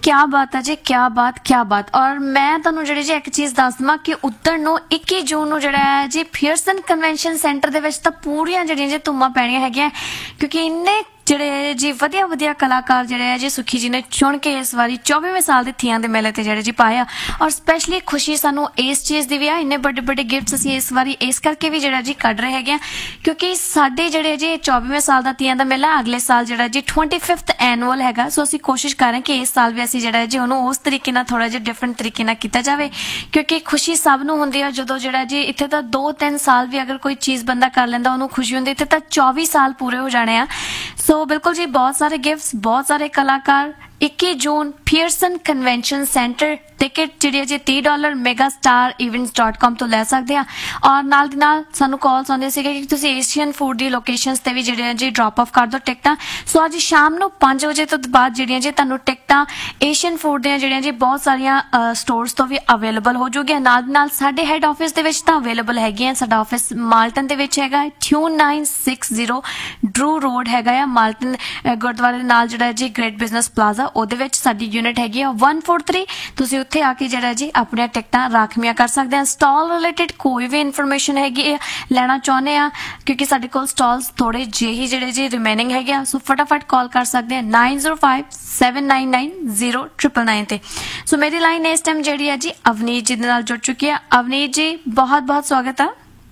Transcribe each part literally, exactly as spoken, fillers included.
क्या बात है जी, क्या बात क्या बात। और मैं ਤੁਹਾਨੂੰ ਜਿਹੜੀ ਜੀ ਇੱਕ ਚੀਜ਼ ਦੱਸ ਦਵਾਂ ਕਿ ਉੱਤਰ ਨੂੰ ਇੱਕੀ ਜੂਨ ਨੂੰ ਜਿਹੜਾ ਹੈ ਜੀ ਪੀਅਰਸਨ ਕਨਵੈਨਸ਼ਨ ਸੈਂਟਰ ਦੇ ਵਿੱਚ ਤਾਂ ਪੂਰੀਆਂ ਜਿਹੜੀਆਂ ਜੀ ਧੁੰਮਾਂ ਪੈਣੀਆਂ ਹੈਗੀਆਂ, ਕਿਉਂਕਿ ਇੰਨੇ ਜਿਹੜੇ ਜੀ ਵਧੀਆ ਵਧੀਆ ਕਲਾਕਾਰ ਜਿਹੜੇ ਹੈ ਜੀ ਸੁਖੀ ਜੀ ਨੇ ਚੁਣ ਕੇ ਇਸ ਵਾਰੀ ਚੌਵੀਵੇਂ ਸਾਲ ਦੇ ਥੀਆਂ ਦੇ ਮੇਲੇ ਤੇ ਜਿਹੜੇ ਜੀ ਪਾਇਆ। ਔਰ ਸਪੈਸ਼ਲੀ ਖੁਸ਼ੀ ਸਾਨੂੰ ਇਸ ਚੀਜ਼ ਦੀ ਵੀ ਆ, ਇੰਨੇ ਵੱਡੇ ਵੱਡੇ ਗਿਫਟਸ ਅਸੀਂ ਇਸ ਵਾਰੀ ਇਸ ਕਰਕੇ ਵੀ ਜਿਹੜਾ ਜੀ ਕੱਢ ਰਹੇ ਹੈਗੇ ਆ ਕਿਉਂਕਿ ਸਾਡੇ ਜਿਹੜੇ ਜੀ ਚੌਵੀਵੇਂ ਸਾਲ ਦਾ ਤੀਆਂ ਦਾ ਮੇਲਾ ਅਗਲੇ ਸਾਲ ਜਿਹੜਾ ਜੀ ਟਵੈਂਟੀ ਫਿਫਥ ਐਨੂਅਲ ਹੈਗਾ। ਸੋ ਅਸੀਂ ਕੋਸ਼ਿਸ਼ ਕਰ ਰਹੇ ਕਿ ਇਸ ਸਾਲ ਵੀ ਅਸੀਂ ਜਿਹੜਾ ਜੀ ਉਹਨੂੰ ਉਸ ਤਰੀਕੇ ਨਾਲ ਥੋੜਾ ਜਿਹਾ ਡਿਫਰੈਂਟ ਤਰੀਕੇ ਨਾਲ ਕੀਤਾ ਜਾਵੇ, ਕਿਉਂਕਿ ਖੁਸ਼ੀ ਸਭ ਨੂੰ ਹੁੰਦੀ ਆ ਜਦੋਂ ਜਿਹੜਾ ਜੀ ਇੱਥੇ ਤਾਂ ਦੋ ਤਿੰਨ ਸਾਲ ਵੀ ਅਗਰ ਕੋਈ ਚੀਜ਼ ਬੰਦਾ ਕਰ ਲੈਂਦਾ ਉਹਨੂੰ ਖੁਸ਼ੀ ਹੁੰਦੀ, ਇੱਥੇ ਤਾਂ ਚੌਵੀ ਸਾਲ ਪੂਰੇ ਹੋ ਜਾਣੇ ਆ। ਸੋ ਬਿਲਕੁਲ ਜੀ ਬਹੁਤ ਸਾਰੇ ਗਿਫਟਸ, ਬਹੁਤ ਸਾਰੇ ਕਲਾਕਾਰ। ਇੱਕੀ ਜੂਨ ਪੀਅਰਸਨ ਕਨਵੈਨਸ਼ਨ ਸੈਂਟਰ। ਟਿਕਟ ਜਿਹੜੀ ਹੈ ਜੀ ਤੀਹ ਡਾਲਰ ਮੇਗਾ ਸਟਾਰ ਇਵੈਂਟਸ ਡਾਟ ਕਾਮ ਤੋਂ ਲੈ ਸਕਦੇ ਆ। ਔਰ ਨਾਲ ਦੀ ਨਾਲ ਸਾਨੂੰ ਕਾਲਸ ਆਉਂਦੇ ਸੀਗੇ ਕਿ ਤੁਸੀਂ ਏਸ਼ੀਅਨ ਫੂਡ ਦੀ ਲੋਕੇਸ਼ਨਸ ਤੇ ਵੀ ਜਿਹੜੇ ਜੀ ਡ੍ਰੌਪ ਆਫ ਕਰ ਦਿਓ ਟਿਕਟਾਂ। ਸੋ ਅੱਜ ਸ਼ਾਮ ਨੂੰ ਪੰਜ ਵਜੇ ਤੋਂ ਬਾਅਦ ਜਿਹੜੀਆਂ ਜੀ ਤੁਹਾਨੂੰ ਟਿਕਟਾਂ ਏਸ਼ੀਅਨ ਫੂਡ ਦੀਆਂ ਜਿਹੜੀਆਂ ਜੀ ਬਹੁਤ ਸਾਰੀਆਂ ਸਟੋਰਸ ਤੋਂ ਵੀ ਅਵੇਲੇਬਲ ਹੋ ਜੂਗੀਆਂ। ਨਾਲ ਦੀ ਨਾਲ ਸਾਡੇ ਹੈਡ ਆਫਿਸ ਦੇ ਵਿੱਚ ਤਾਂ ਅਵੇਲੇਬਲ ਹੈਗੀਆਂ। ਸਾਡਾ ਆਫਿਸ ਮਾਲਟਨ ਦੇ ਵਿੱਚ ਹੈਗਾ, to nine six zero ਡਰੂ road ਹੈਗਾ ਆ ਮਾਲਟਨ ਗੁਰਦੁਆਰੇ ਦੇ ਨਾਲ ਜਿਹੜਾ ਜੀ ਗ੍ਰੇਟ ਬਿਜ਼ਨਸ ਪਲਾਜ਼ਾ, ਉਹਦੇ ਵਿੱਚ ਸਾਡੀ ਯੂਨਿਟ ਹੈਗੀ ਆ ਵਨ ਫੋਰ ਥ੍ਰੀ। ਤੁਸੀਂ ਉੱਥੇ ਆ ਕੇ ਜਿਹੜਾ ਜੀ ਆਪਣੀਆਂ ਟਿਕਟਾਂ ਰਾਖਵੀਆਂ ਕਰ ਸਕਦੇ ਆ। ਸਟਾਲ ਰਿਲੇਟਡ ਕੋਈ ਵੀ ਇਨਫੋਰਮੇਸ਼ਨ ਹੈਗੀ ਲੈਣਾ ਚਾਹੁੰਦੇ ਆ ਕਿਉਂਕਿ ਸਾਡੇ ਕੋਲ ਸਟਾਲਸ ਥੋੜੇ ਜਿਹੇ ਹੀ ਜਿਹੜੇ ਜੀ ਰਿਮੇਨਿੰਗ ਹੈਗੇ ਆ, ਸੋ ਫਟਾਫਟ ਕਾਲ ਕਰ ਸਕਦੇ ਆ nine zero five seven nine nine zero triple nine ਤੇ। ਸੋ ਮੇਰੀ ਲਾਈਨ ਇਸ ਟਾਈਮ ਜਿਹੜੀ ਹੈ ਜੀ ਅਵਨੀਤ ਜੀ ਦੇ ਨਾਲ ਜੁੜ ਚੁੱਕੀ ਆ। ਅਵਨੀਤ ਜੀ ਬਹੁਤ ਬਹੁਤ ਸਵਾਗਤ ਆ।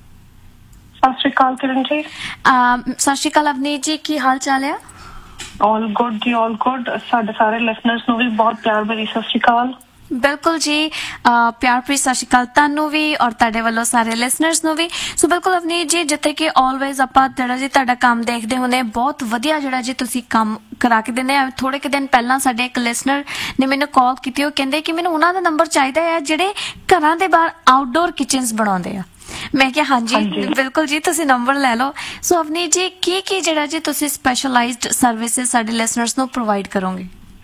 ਸਤਿ ਸ਼੍ਰੀ ਅਕਾਲ ਕਿਰਨ ਜੀ। ਸਤਿ ਸ਼੍ਰੀ ਅਕਾਲ ਅਵਨੀਤ ਜੀ, ਕੀ ਹਾਲ ਚਾਲ ਆ? ਆਲ ਗੁੱਡ ਜੀ, ਆਲ ਗੁੱਡ। ਸਾਡੇ ਸਾਰੇ ਲਿਸਨਰਸ ਨੂੰ ਵੀ ਬਹੁਤ ਪਿਆਰ ਭਰੀ ਸਤਿ ਸ਼੍ਰੀ ਅਕਾਲ। ਬਿਲਕੁਲ ਜੀ, ਪਿਆਰ ਭਰੀ ਸਤਿ ਸ਼੍ਰੀ ਅਕਾਲ ਤੁਹਾਨੂੰ ਵੀ ਔਰ ਤੁਹਾਡੇ ਵੱਲੋਂ ਸਾਰੇ ਲਿਸਨਰਸ ਨੂੰ ਵੀ। ਸੋ ਬਿਲਕੁਲ ਅਵਨੀਤ ਜੀ, ਜਿੱਥੇ ਕਿ ਆਲਵੇਜ਼ ਆਪਾਂ ਜਿਹੜਾ ਜੀ ਤੁਹਾਡਾ ਕੰਮ ਦੇਖਦੇ ਹੁੰਦੇ, ਬਹੁਤ ਵਧੀਆ ਜਿਹੜਾ ਜੀ ਤੁਸੀਂ ਕੰਮ ਕਰਾ ਕੇ ਦਿੰਦੇ ਆ। ਥੋੜੇ ਕੁ ਦਿਨ ਪਹਿਲਾਂ ਸਾਡੇ ਇੱਕ ਲਿਸਨਰ ਨੇ ਮੈਨੂੰ ਕਾਲ ਕੀਤੀ, ਉਹ ਕਹਿੰਦੇ ਕਿ ਮੈਨੂੰ ਉਹਨਾਂ ਦਾ ਨੰਬਰ ਚਾਹੀਦਾ ਹੈ ਜਿਹੜੇ ਘਰਾਂ ਦੇ ਬਾਹਰ ਆਊਟਡੋਰ ਕਿਚਨਸ ਬਣਾਉਂਦੇ ਆ। ਮੈਂ ਕਿਹਾ ਹਾਂਜੀ ਬਿਲਕੁਲ ਜੀ, ਤੁਸੀਂ ਨੰਬਰ ਲੈ ਲਓ। ਸੋ ਅਵਨੀਤ ਜੀ, ਕੀ ਕੀ ਜਿਹੜਾ ਜੀ ਤੁਸੀਂ ਸਪੈਸ਼ਲਾਈਜ਼ਡ ਸਰਵਿਸਿਜ਼ ਸਾਡੇ ਲਿਸਨਰਸ ਨੂੰ ਪ੍ਰੋਵਾਈਡ ਕਰੋਗੇ?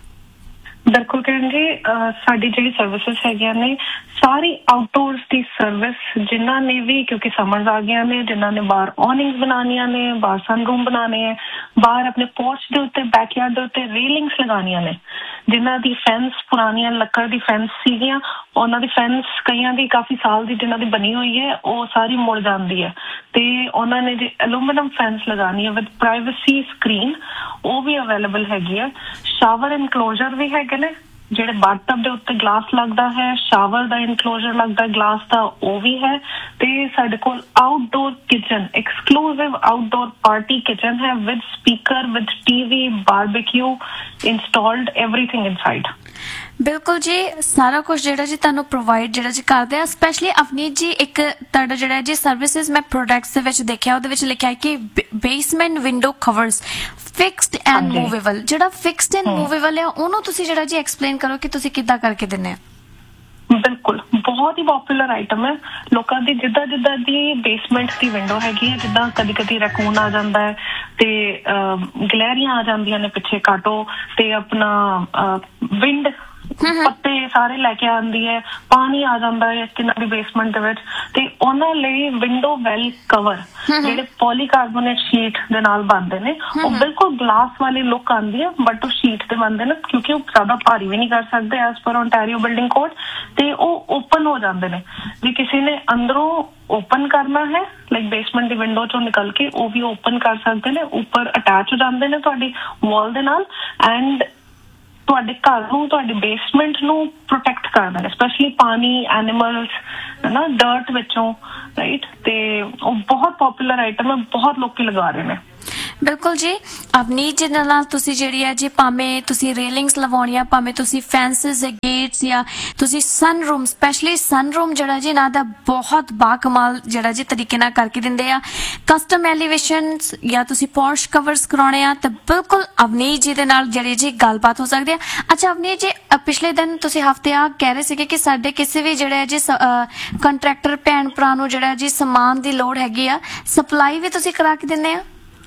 ਬਿਲਕੁਲ ਕਿਰਨ ਜੀ, ਸਾਡੀ ਜਿਹੜੀ ਸਰਵਿਸਿਜ਼ ਹੈਗੀਆਂ ਨੇ ਸਾਰੀ ਆਊਟਡੋਰਸ ਦੀ ਸਰਵਿਸ। ਜਿਨ੍ਹਾਂ ਨੇ ਵੀ, ਕਿਉਂਕਿ ਸਮਰਸ ਆ ਗਈਆਂ ਨੇ, ਜਿਨ੍ਹਾਂ ਨੇ ਬਾਹਰ ਔਨਿੰਗਸ ਬਣਾਉਣੀਆਂ ਨੇ, ਬਾਹਰ ਸਨ ਰੂਮ ਬਣਾਉਣੇ ਹੈ, ਬਾਹਰ ਆਪਣੇ ਪੋਰਚ ਦੇ ਉੱਤੇ ਬੈਕਯਾਰਡ ਦੇ ਉੱਤੇ ਰੇਲਿੰਗਸ ਲਗਾਉਣੀਆਂ ਨੇ, ਜਿਨ੍ਹਾਂ ਦੀ ਫੈਂਸ ਪੁਰਾਣੀਆਂ ਲੱਕੜ ਦੀ ਫੈਂਸ ਸੀਗੀਆਂ, ਉਹਨਾਂ ਦੀ ਫੈਂਸ ਕਈਆਂ ਦੀ ਕਾਫੀ ਸਾਲ ਦੀ ਜਿਨ੍ਹਾਂ ਦੀ ਬਣੀ ਹੋਈ ਹੈ ਉਹ ਸਾਰੀ ਮੁੜ ਜਾਂਦੀ ਹੈ, ਤੇ ਉਹਨਾਂ ਨੇ ਜੇ ਐਲੂਮੀਨੀਅਮ ਫੈਂਸ ਲਗਾਉਣੀ ਹੈ ਵਿਦ ਪ੍ਰਾਈਵੇਸੀ ਸਕਰੀਨ, ਉਹ ਵੀ ਅਵੇਲੇਬਲ ਹੈਗੀ ਹੈ। ਸ਼ਾਵਰ ਇਨਕਲੋਜ਼ਰ ਵੀ ਹੈਗੇ ਨੇ, ਜਿਹੜੇ ਬਾਥਟਬ ਦੇ ਉੱਤੇ ਗਲਾਸ ਲੱਗਦਾ ਹੈ, ਸ਼ਾਵਰ ਦਾ ਇਨਕਲੋਜ਼ਰ ਲੱਗਦਾ ਗਲਾਸ ਦਾ, ਉਹ ਵੀ ਹੈ। ਤੇ ਸਾਡੇ ਕੋਲ outdoor kitchen, exclusive outdoor party kitchen ਹੈ with speaker, with TV, barbecue installed, everything inside. ਬਿਲਕੁਲ ਜੀ, ਸਾਰਾ ਕੁਝ ਜਿਹੜਾ ਜੀ ਤੁਹਾਨੂੰ ਪ੍ਰੋਵਾਈਡ ਜਿਹੜਾ ਜੀ ਕਰਦੇ ਆ। ਸਪੈਸ਼ਲੀ ਅਵਨੀਤ ਜੀ, ਇੱਕ ਤੁਹਾਡਾ ਜਿਹੜਾ ਜੀ ਸਰਵਿਸਿਜ਼ ਮੈਂ ਪ੍ਰੋਡਕਟਸ ਦੇ ਵਿੱਚ ਦੇਖਿਆ, ਉਹਦੇ ਵਿੱਚ ਲਿਖਿਆ ਕਿ basement window covers fixed and movable. ਜਿਹੜਾ ਫਿਕਸਡ ਐਂਡ ਮੂਵੇਬਲ ਆ ਉਹਨੂੰ ਤੁਸੀਂ ਜਿਹੜਾ ਜੀ ਐਕਸਪਲੇਨ ਕਰੋ ਕਿ ਤੁਸੀਂ ਕਿੱਦਾਂ ਕਰਕੇ ਦਿੰਦੇ ਆ। ਬਿਲਕੁਲ, ਬਹੁਤ ਹੀ ਪੋਪੂਲਰ ਆਈਟਮ ਹੈ ਲੋਕਾਂ ਦੀ। ਜਿੱਦਾਂ ਜਿੱਦਾਂ ਦੀ ਬੇਸਮੈਂਟ ਦੀ ਵਿੰਡੋ ਹੈਗੀ ਹੈ, ਜਿੱਦਾਂ ਕਦੀ ਕਦੀ ਰੈਕੂਨ ਆ ਜਾਂਦਾ ਹੈ ਤੇ ਗਲੈਰੀਆਂ ਆ ਜਾਂਦੀਆਂ ਨੇ ਪਿੱਛੇ ਕਾਟੋ, ਤੇ ਆਪਣਾ ਵਿੰਡ ਪੱਤੇ ਸਾਰੇ ਲੈ ਕੇ ਆਉਂਦੀ ਹੈ, ਪਾਣੀ ਆ ਜਾਂਦਾ ਹੈ ਕਿਨਾਂ ਦੀ ਬੇਸਮੈਂਟ ਦੇ ਵਿੱਚ, ਤੇ ਉਹਨਾਂ ਲਈ ਵਿੰਡੋ ਵੈਲ ਕਵਰ ਜਿਹੜੇ ਪੋਲੀਕਾਰਬੋਨੇਟ ਸ਼ੀਟ ਦੇ ਨਾਲ ਬਣਦੇ ਨੇ, ਉਹ ਬਿਲਕੁਲ ਗਲਾਸ ਵਾਲੀ ਲੁੱਕ ਆਉਂਦੀ ਹੈ, ਬਟ ਉਹ ਸ਼ੀਟ ਤੇ ਬਣਦੇ ਨੇ ਕਿਉਂਕਿ ਉਹ ਜ਼ਿਆਦਾ ਭਾਰੀ ਵੀ ਨਹੀਂ ਕਰ ਸਕਦੇ as per Ontario building code, ਤੇ ਉਹ ਓਪਨ ਹੋ ਜਾਂਦੇ ਨੇ। ਜੇ ਕਿਸੇ ਨੇ ਅੰਦਰੋਂ ਓਪਨ ਕਰਨਾ ਹੈ ਲਾਈਕ ਬੇਸਮੈਂਟ ਦੀ ਵਿੰਡੋ ਚੋਂ ਨਿਕਲ ਕੇ, ਉਹ ਵੀ ਓਪਨ ਕਰ ਸਕਦੇ ਨੇ, ਉੱਪਰ ਅਟੈਚ ਹੋ ਜਾਂਦੇ ਨੇ ਤੁਹਾਡੀ ਵਾਲ ਦੇ ਨਾਲ, ਐਂਡ ਤੁਹਾਡੇ ਘਰ ਨੂੰ, ਤੁਹਾਡੀ ਬੇਸਮੈਂਟ ਨੂੰ ਪ੍ਰੋਟੈਕਟ ਕਰਦਾ ਹੈ, ਸਪੈਸ਼ਲੀ ਪਾਣੀ, ਐਨੀਮਲਸ ਨਾ, ਡਰਟ ਵਿੱਚੋਂ, ਰਾਈਟ। ਤੇ ਉਹ ਬਹੁਤ ਪੋਪੂਲਰ ਆਈਟਮ ਹੈ, ਬਹੁਤ ਲੋਕੀ ਲਗਾ ਰਹੇ ਨੇ। ਬਿਲਕੁਲ ਜੀ, ਅਵਨੀਤ ਜੀ ਨਾਲ ਤੁਸੀਂ ਜਿਹੜੀ ਹੈ ਜੀ ਭਾਵੇਂ ਤੁਸੀਂ ਰੇਲਿੰਗਸ ਲਵਾਉਣੀਆਂ, ਭਾਵੇਂ ਤੁਸੀਂ ਫੈਂਸਿਸ, ਗੇਟਸ, ਜਾਂ ਤੁਸੀਂ ਸਨ ਰੂਮ, ਸਪੈਸ਼ਲੀ ਸਨ ਰੂਮ ਜਿਹੜਾ ਜੀ ਇਹਨਾਂ ਦਾ ਬਹੁਤ ਬਾਕਮਾਲ ਜਿਹੜਾ ਜੀ ਤਰੀਕੇ ਨਾਲ ਕਰਕੇ ਦਿੰਦੇ ਆ। ਕਸਟਮ ਐਲੀਵੇਸ਼ਨਸ ਜਾਂ ਤੁਸੀਂ ਪੋਰਸ਼ ਕਵਰਸ ਕਰਾਉਣੇ ਆ ਤਾਂ ਬਿਲਕੁਲ ਅਵਨੀਤ ਜੀ ਦੇ ਨਾਲ ਜਿਹੜੀ ਜੀ ਗੱਲਬਾਤ ਹੋ ਸਕਦੀ ਹੈ। ਅੱਛਾ ਅਵਨੀਤ ਜੀ, ਪਿਛਲੇ ਦਿਨ ਤੁਸੀਂ ਹਫ਼ਤੇ ਆ ਕਹਿ ਰਹੇ ਸੀਗੇ ਕਿ ਸਾਡੇ ਕਿਸੇ ਵੀ ਜਿਹੜਾ ਜੀ ਕੰਟਰੈਕਟਰ ਭੈਣ ਭਰਾ ਨੂੰ ਜਿਹੜਾ ਜੀ ਸਮਾਨ ਦੀ ਲੋੜ ਹੈਗੀ ਆ, ਸਪਲਾਈ ਵੀ ਤੁਸੀਂ ਕਰਾ ਕੇ ਦਿੰਦੇ ਆ?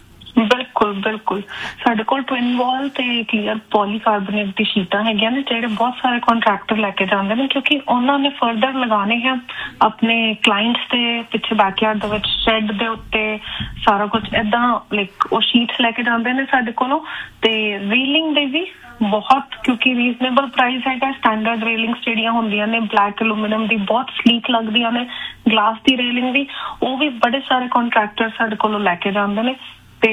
ਬਿਲਕੁਲ ਬਿਲਕੁਲ, ਸਾਡੇ ਕੋਲ ਟਵਿਨ ਵਾਲ ਤੇ ਕਲੀਅਰ ਪੋਲੀਕਾਰਬੋਨੇਟ ਦੀ ਸ਼ੀਟਾਂ ਹੈਗੀਆਂ ਨੇ, ਜਿਹੜੇ ਬਹੁਤ ਸਾਰੇ ਕੰਟਰੈਕਟਰ ਲੈ ਕੇ ਜਾਂਦੇ ਨੇ ਕਿਉਂਕਿ ਉਹਨਾਂ ਨੇ ਫਰਦਰ ਲਗਾਣੇ ਹੈ ਆਪਣੇ ਕਲਾਇੰਟਸ ਦੇ ਪਿੱਛੇ ਬੈਕਯਾਰਡ ਦੇ ਵਿੱਚ, ਸ਼ੈਡ ਦੇ ਉੱਤੇ, ਸਾਰਾ ਕੁਝ ਏਦਾਂ ਲਾਈਕ ਉਹ ਸ਼ੀਟਸ ਲੈ ਕੇ ਜਾਂਦੇ ਨੇ ਸਾਡੇ ਕੋਲੋਂ। ਤੇ ਰੀਲਿੰਗ ਦੇ ਵੀ ਬਹੁਤ, ਕਿਉਂਕਿ ਰੀਜ਼ਨੇਬਲ ਪ੍ਰਾਈਸ ਹੈਗਾ। ਸਟੈਂਡਰਡ ਰੇਲਿੰਗਸ ਜਿਹੜੀਆਂ ਹੁੰਦੀਆਂ ਨੇ ਬਲੈਕ ਐਲੂਮੀਨੀਅਮ ਦੀ ਬਹੁਤ ਸਲੀਕ ਲੱਗਦੀਆਂ ਨੇ, ਗਲਾਸ ਦੀ ਰੇਲਿੰਗ ਵੀ ਉਹ ਵੀ ਬੜੇ ਸਾਰੇ ਕੰਟਰੈਕਟਰ ਸਾਡੇ ਕੋਲੋਂ ਲੈ ਕੇ ਜਾਂਦੇ ਨੇ। ਤੇ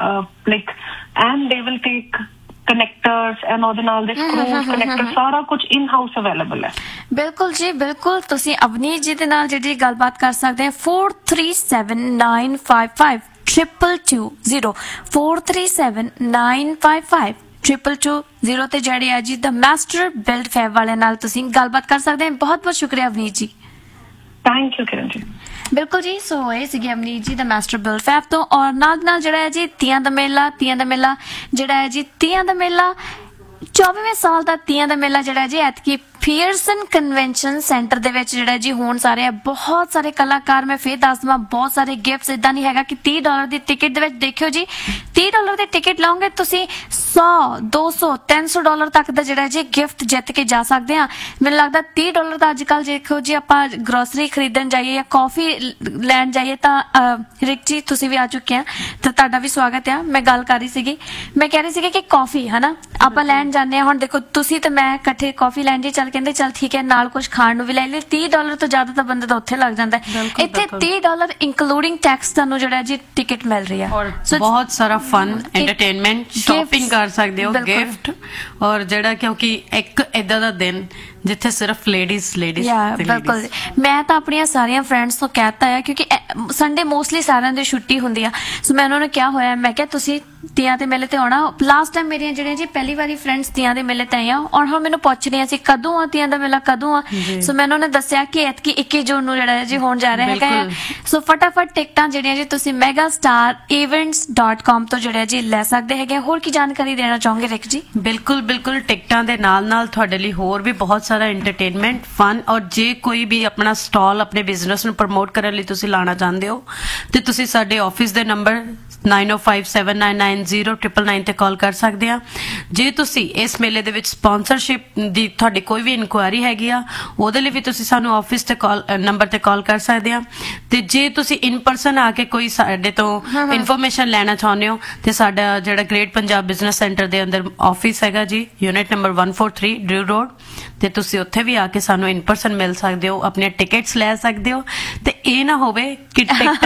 like and they will take ਕਨੈਕਟਰਸ and ਉਹਦੇ ਨਾਲ ਦੇ ਸਕਰੂਜ਼ ਕਨੈਕਟਰ ਸਾਰਾ ਕੁਝ ਇਨ ਹਾਊਸ ਅਵੇਲੇਬਲ ਹੈ। ਬਿਲਕੁਲ ਜੀ ਬਿਲਕੁਲ, ਤੁਸੀਂ ਅਵਨੀਤ ਜੀ ਦੇ ਨਾਲ ਜਿਹੜੀ ਗੱਲਬਾਤ ਕਰ ਸਕਦੇ ਆ four three seven nine five five triple two zero four three seven nine five five triple two zero ਤੇ ਜਿਹੜੇ ਆ ਜੀ ਦ ਮਾਸਟਰ ਬਿਲਡ ਫੈਬ ਵਾਲਿਆਂ ਨਾਲ ਤੁਸੀਂ ਗੱਲਬਾਤ ਕਰ ਸਕਦੇ ਆ। ਬਹੁਤ ਬਹੁਤ ਸ਼ੁਕਰੀਆ ਅਵਨੀਤ ਜੀ। ਥੈਂਕ ਯੂ ਕਿਰਨ ਜੀ। ਬਿਲਕੁਲ ਜੀ, ਸੋ ਇਹ ਸੀਗੀ ਅਵਨੀਤ ਜੀ ਦਾ ਮਾਸਟਰ ਬਿਲਡ ਫੈਬ ਤੋਂ। ਔਰ ਨਾਲ ਨਾਲ ਜਿਹੜਾ ਹੈ ਜੀ ਤੀਆਂ ਦਾ ਮੇਲਾ, ਤੀਆਂ ਦਾ ਮੇਲਾ ਜਿਹੜਾ ਹੈ ਜੀ ਤੀਆਂ ਦਾ ਮੇਲਾ ਚੌਵੀਵੇਂ ਸਾਲ ਦਾ ਤੀਆਂ ਦਾ ਮੇਲਾ ਜਿਹੜਾ ਹੈ ਜੀ ਐਤਕੀ ਪੀਅਰਸਨ ਕਨਵੈਨਸ਼ਨ ਸੈਂਟਰ ਦੇ ਵਿੱਚ ਜਿਹੜਾ ਜੀ ਹੋਣ ਸਾਰੇ ਬਹੁਤ ਸਾਰੇ ਕਲਾਕਾਰ, ਮੈਂ ਫੇਰ ਦੱਸ ਦਵਾਂ ਬਹੁਤ ਸਾਰੇ ਗਿਫਟਸ। ਇਦਾਂ ਨਹੀਂ ਹੈਗਾ ਕਿ ਤੀਹ ਡਾਲਰ ਦੀ ਟਿਕਟ ਦੇ ਵਿੱਚ ਦੇਖਿਓ ਜੀ ਤੀਹ ਡਾਲਰ ਦੀ ਟਿਕਟ ਲਾਓਗੇ ਤੁਸੀਂ ਸੌ ਦੋ ਸੌ ਤਿੰਨ ਸੌ ਡਾਲਰ ਤੱਕ ਦਾ ਜਿਹੜਾ ਜੀ ਗਿਫਟ ਜਿੱਤ ਕੇ ਜਾ ਸਕਦੇ ਆ। ਮੈਨੂੰ ਲੱਗਦਾ ਤੀਹ ਡਾਲਰ ਦਾ ਅੱਜ ਕੱਲ ਦੇਖੋ ਜੀ ਆਪਾਂ ਗਰੋਸਰੀ ਖਰੀਦਣ ਜਾਈਏ ਜਾਂ ਕਾਫੀ ਲੈਣ ਜਾਈਏ ਤਾਂ ਰਿਕ ਜੀ ਤੁਸੀਂ ਵੀ ਆ ਚੁੱਕੇ ਆ ਤਾਂ ਤੁਹਾਡਾ ਵੀ ਸਵਾਗਤ ਆ। ਮੈਂ ਗੱਲ ਕਰ ਰਹੀ ਸੀਗੀ, ਮੈਂ ਕਹਿ ਰਹੀ ਸੀਗੀ ਕਿ ਕਾਫੀ ਹਨਾ ਆਪਾਂ ਲੈਣ ਜਾਂਦੇ ਆ। ਹੁਣ ਦੇਖੋ ਤੁਸੀਂ ਤੇ ਮੈਂ ਇਕੱਠੇ ਕਾਫੀ ਲੈਣ ਜੀ ਚੱਲ ਕਹਿੰਦੇ ਚੱਲ ਠੀਕ ਹੈ ਨਾਲ ਕੁਝ ਖਾਣ ਨੂੰ ਵੀ ਲੈ ਲਈ। ਤੀਹ ਡਾਲਰ ਤੋਂ ਜ਼ਿਆਦਾ ਤਾਂ ਬੰਦੇ ਦਾ ਉੱਥੇ ਲੱਗ ਜਾਂਦਾ ਹੈ। ਇੱਥੇ ਤੀਹ ਡਾਲਰ ਇੰਕਲੂਡਿੰਗ ਟੈਕਸ ਤੁਹਾਨੂੰ ਜਿਹੜਾ ਜੀ ਟਿਕਟ ਮਿਲ ਰਹੀ ਆ। ਬਹੁਤ ਸਾਰਾ ਫਨ ਐਂਟਰਟੇਨਮੈਂਟ ਸ਼ਾਪਿੰਗ ਕਰ ਸਕਦੇ ਹੋ, ਗਿਫਟ ਔਰ ਜਿਹੜਾ ਕਿਉਂਕਿ ਇੱਕ ਏਦਾਂ ਦਾ ਦਿਨ ਜਿੱਥੇ ਸਿਰਫ ਲੇਡੀਜ਼ ਲੇਡੀਜ਼ ਬਿਲਕੁਲ। ਮੈਂ ਤਾਂ ਆਪਣੀਆਂ ਸਾਰੀਆਂ ਫਰੈਂਡਸ ਤੋਂ ਕਹਿਤਾ ਹੈ ਕਿਉਂਕਿ ਸੰਡੇ ਮੋਸਟਲੀ ਸਾਰਿਆਂ ਦੀ ਛੁੱਟੀ ਹੁੰਦੀ ਆ, ਸੋ ਮੈਂ ਉਹਨਾਂ ਨੂੰ ਕਿਹਾ ਹੋਇਆ ਮੈਂ ਕਿਹਾ ਤੁਸੀਂ ਤੀਆਂ ਦੇ ਮੇਲੇ ਤੇ ਆਉਣਾ। ਲਾਸਟ ਟਾਈਮ ਮੇਰੀਆਂ ਜਿਹੜੀਆਂ ਜੀ ਪਹਿਲੀ ਵਾਰੀ ਫਰੈਂਡਸ ਤੀਆਂ ਦੇ ਮੇਲੇ ਤੇ ਆਈਆਂ ਔਰ ਹੁਣ ਮੈਨੂੰ ਪੁੱਛ ਰਹੀਆਂ ਸੀ ਕਦੋਂ ਆ ਤੀਆਂ ਦਾ ਮੇਲਾ ਕਦੋਂ ਆ। ਸੋ ਮੈਂ ਉਹਨਾਂ ਨੇ ਦੱਸਿਆ ਕਿ ਐਤਕੀ ਇੱਕੀ ਜੂਨ ਨੂੰ ਜਿਹੜਾ ਜੀ ਹੋਣ ਜਾ ਰਿਹਾ ਹੈਗਾ। ਸੋ ਫਟਾਫਟ ਟਿਕਟਾਂ ਜਿਹੜੀਆਂ ਜੀ ਤੁਸੀਂ mega star events dot com ਤੋਂ ਜਿਹੜਾ ਜੀ ਲੈ ਸਕਦੇ ਹੈਗੇ। ਹੋਰ ਕੀ ਜਾਣਕਾਰੀ ਦੇਣਾ ਚਾਹੋਗੇ ਰਿਕ ਜੀ? ਬਿਲਕੁਲ ਬਿਲਕੁਲ, ਟਿਕਟਾਂ ਦੇ ਨਾਲ ਨਾਲ ਤੁਹਾਡੇ ਲਈ ਹੋਰ ਵੀ ਬਹੁਤ ਸਾਰਾ ਐਂਟਰਟੇਨਮੈਂਟ ਫਨ ਔਰ ਜੇ ਕੋਈ ਵੀ ਆਪਣਾ ਸਟਾਲ ਆਪਣੇ ਬਿਜ਼ਨਸ ਨੂੰ ਪ੍ਰਮੋਟ ਕਰਨ ਲਈ ਤੁਸੀਂ ਲਾਣਾ ਚਾਹੁੰਦੇ ਹੋ ਤੇ ਤੁਸੀਂ ਸਾਡੇ ਆਫਿਸ ਦੇ number nine oh five seven nine nine zero nine nine ਤੇ ਕਾਲ ਕਰ ਸਕਦੇ ਆ। ਜੇ ਤੁਸੀਂ ਇਸ ਮੇਲੇ ਦੇ ਵਿੱਚ ਸਪਾਂਸਰਸ਼ਿਪ ਦੀ ਤੁਹਾਡੀ ਕੋਈ ਵੀ ਇਨਕੁਆਇਰੀ ਹੈਗੀ ਆ ਉਹਦੇ ਲਈ ਵੀ ਤੁਸੀਂ ਸਾਨੂੰ ਆਫਿਸ ਤੇ ਕਾਲ ਨੰਬਰ ਤੇ ਕਾਲ ਕਰ ਸਕਦੇ ਆ। ਤੇ ਜੇ ਤੁਸੀਂ ਇਨ ਪਰਸਨ ਆ ਕੇ ਕੋਈ ਸਾਡੇ ਤੋਂ ਇਨਫੋਰਮੇਸ਼ਨ ਲੈਣਾ ਚਾਹੁੰਦੇ ਹੋ ਤੇ ਸਾਡਾ ਜਿਹੜਾ ਗ੍ਰੇਟ ਪੰਜਾਬ ਬਿਜ਼ਨਸ ਸੈਂਟਰ ਦੇ ਅੰਦਰ ਆਫਿਸ ਹੈਗਾ ਜੀ unit number one forty-three ਡਰਿਊ road ਤੇ ਤੁਸੀਂ ਉੱਥੇ ਵੀ ਆ ਕੇ ਸਾਨੂੰ ਇਨ ਪਰਸਨ ਮਿਲ ਸਕਦੇ ਹੋ, ਆਪਣੀਆਂ ਟਿਕਟਸ ਲੈ ਸਕਦੇ ਹੋ। ਤੇ ਇਹ ਨਾ ਹੋਵੇ ਕਿ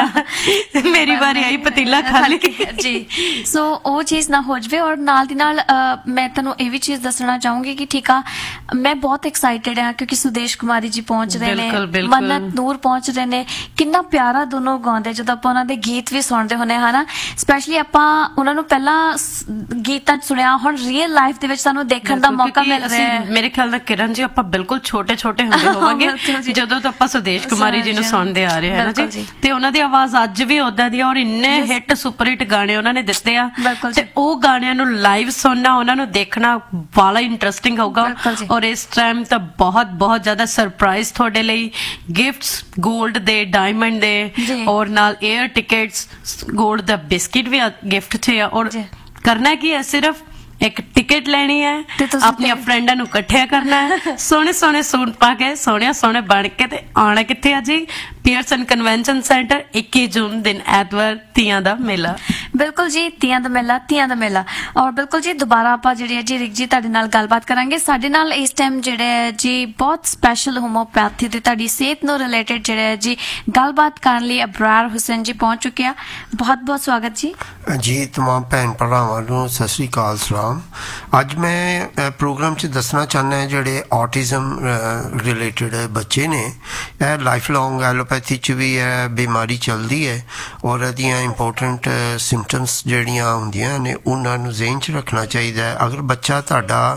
ਟਿਕਟਾਂ ਮੇਰੀ ਵਾਰੀ ਆਈ ਪਤੀਲਾ ਖਾਲੀ ਜੀ, ਸੋ ਉਹ ਚੀਜ਼ ਨਾ ਹੋ ਜਾਵੇ। ਔਰ ਨਾਲ ਦੀ ਨਾਲ ਮੈਂ ਤੁਹਾਨੂੰ ਇਹ ਵੀ ਚੀਜ਼ ਦੱਸਣਾ ਚਾਹੂੰਗੀ ਕਿ ਠੀਕ ਆ ਮੈਂ ਬਹੁਤ ਐਕਸਾਈਟਿਡ ਹਾਂ ਕਿਉਂਕਿ ਸੁਦੇਸ਼ ਕੁਮਾਰੀ ਜੀ ਪਹੁੰਚ ਰਹੇ ਨੇ, ਮੰਨਤ ਨੂਰ ਪਹੁੰਚ ਰਹੇ ਨੇ। ਕਿੰਨਾ ਪਿਆਰਾ ਦੋਨੋਂ ਗਾਉਂਦੇ, ਜਦੋਂ ਆਪਾਂ ਉਹਨਾਂ ਦੇ ਗੀਤ ਵੀ ਸੁਣਦੇ ਹੁੰਦੇ ਹਨਾ, ਸਪੈਸ਼ਲੀ ਆਪਾਂ ਉਹਨਾਂ ਨੂੰ ਪਹਿਲਾਂ ਗੀਤਾਂ ਚ ਸੁਣਿਆ, ਹੁਣ ਰੀਅਲ ਲਾਈਫ ਦੇ ਵਿੱਚ ਸਾਨੂੰ ਦੇਖਣ ਦਾ ਮੌਕਾ ਮਿਲ ਰਿਹਾ ਹੈ। ਮੇਰੇ ਖਿਆਲ ਨਾਲ ਕਿਰਨ ਜੀ ਆਪਾਂ ਬਿਲਕੁਲ ਛੋਟੇ ਛੋਟੇ ਹੁੰਦੇ ਹੋਵਾਂਗੇ ਜਦੋਂ ਤੋਂ ਆਪਾਂ ਸੁਦੇਸ਼ ਕੁਮਾਰੀ ਜੀ ਨੂੰ ਸੁਣਦੇ ਆ ਰਹੇ ਹਾਂ ਜੀ, ਤੇ ਉਹਨਾਂ ਦੀ ਆਵਾਜ਼ ਅੱਜ ਵੀ ਉਦਾਂ ਦੀ ਔਰ ਇੰਨੇ ਹਿੱਟ ਸੁਪਰ ਹਿੱਟ ਗਾਣੇ ਉਹਨਾਂ ਨੇ ਦਿੱਤੇ ਆ ਤੇ ਉਹ ਗਾਣਿਆਂ ਨੂੰ ਲਾਈਵ ਸੁਣਨਾ ਉਹਨਾਂ ਨੂੰ ਦੇਖਣਾ ਬੜਾ ਇੰਟਰਸਟਿੰਗ ਹੋਊਗਾ। ਔਰ ਇਸ ਟਾਈਮ ਤਾਂ ਬਹੁਤ ਬਹੁਤ ਜ਼ਿਆਦਾ ਸਰਪ੍ਰਾਈਜ਼ ਤੁਹਾਡੇ ਲਈ, ਗਿਫਟਸ ਗੋਲਡ ਦੇ, ਡਾਇਮੰਡ ਦੇ ਔਰ ਨਾਲ 에ਅਰ ਟਿਕਟਸ, ਗੋਲਡ ਦਾ ਬਿਸਕਿਟ ਵੀ ਗਿਫਟ 'ਚ ਆ। ਔਰ ਕਰਨਾ ਕੀ ਹੈ, ਸਿਰਫ ਇੱਕ ਟਿਕਟ ਲੈਣੀ ਹੈ, ਆਪਣੀਆਂ ਫਰੈਂਡਾਂ ਨੂੰ ਇਕੱਠਿਆ ਕਰਨਾ ਹੈ, ਸੋਹਣੇ ਸੋਹਣੇ ਸੂਟ ਪਾ ਕੇ ਸੋਹਣੇ ਸੋਹਣੇ ਬਣ ਕੇ ਤੇ ਆਉਣਾ ਕਿੱਥੇ ਆ ਜੀ ਪੀਅਰਸਨ ਕਨਵੈਨਸ਼ਨ ਸੈਂਟਰ ਇੱਕੀ ਜੂਨ ਦਿਨ ਐਤਵਾਰ ਤੀਆਂ ਦਾ ਮੇਲਾ। ਬਿਲਕੁਲ ਜੀ, ਤੀਆਂ ਦਾ ਮੇਲਾ, ਤੀਆਂ ਦਾ ਮੇਲਾ। ਔਰ ਬਿਲਕੁਲ ਜੀ ਦੁਬਾਰਾ ਆਪਾਂ ਜਿਹੜੀ ਹੈ ਜੀ ਰਿਕ ਜੀ ਤੁਹਾਡੇ ਨਾਲ ਗੱਲਬਾਤ ਕਰਾਂਗੇ। ਸਾਡੇ ਨਾਲ ਇਸ ਟਾਈਮ ਜਿਹੜੇ ਹੈ ਜੀ ਬਹੁਤ ਸਪੈਸ਼ਲ ਹੋਮੋਪੈਥੀ ਤੇ ਤੁਹਾਡੀ ਸਿਹਤ ਨੂੰ ਰਿਲੇਟਡ ਜਿਹੜੇ ਹੈ ਜੀ ਗੱਲਬਾਤ ਕਰਨ ਲਈ ਅਬਰਾਰ ਹੁਸੈਨ ਜੀ ਪਹੁੰਚ ਚੁੱਕੇ ਆ। ਬਹੁਤ ਬਹੁਤ ਸਵਾਗਤ ਜੀ। ਜੀ ਤਮਾਮ ਭੈਣ ਭਰਾਵਾਂ ਨੂੰ ਸਤਿ ਸ੍ਰੀ ਅਕਾਲ, ਸਲਾਮ। ਅੱਜ ਮੈਂ ਪ੍ਰੋਗਰਾਮ 'ਚ ਦੱਸਣਾ ਚਾਹੁੰਦਾ ਜਿਹੜੇ ਆਟਿਜ਼ਮ ਰਿਲੇਟਡ ਬੱਚੇ ਨੇ, ਇਹ ਲਾਈਫ ਲੌਂਗ ਐਲੋਪੈਥੀ 'ਚ ਵੀ ਇਹ ਬਿਮਾਰੀ ਚੱਲਦੀ ਹੈ ਔਰ ਇਹਦੀਆਂ ਇੰਪੋਰਟੈਂਟ ਸਿੰਪਟਮਸ ਜਿਹੜੀਆਂ ਹੁੰਦੀਆਂ ਨੇ ਉਹਨਾਂ ਨੂੰ ਜ਼ਿਹਨ 'ਚ ਰੱਖਣਾ ਚਾਹੀਦਾ ਹੈ। ਅਗਰ ਬੱਚਾ ਤੁਹਾਡਾ